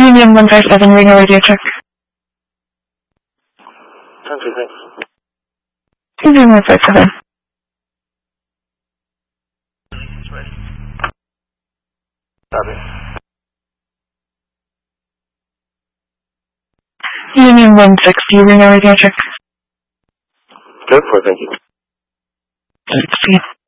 Union 157, Reno radio check. Country, thanks. Union 157. Copy. Union 160, Reno radio check. Go for it, thank you. Let's see.